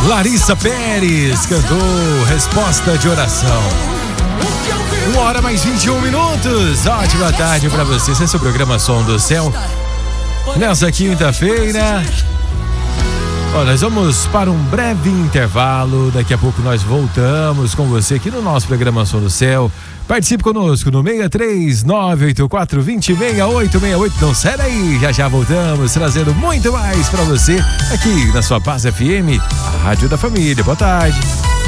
Larissa Pérez cantou Resposta de Oração. 1h mais 21. Ótima tarde pra você. Esse é o programa Som do Céu. Nessa quinta-feira, nós vamos para um breve intervalo. Daqui a pouco nós voltamos com você aqui no nosso programa Som do Céu. Participe conosco no 63984206868. Não sai daí, já voltamos trazendo muito mais pra você aqui na sua Paz FM, a Rádio da Família. Boa tarde.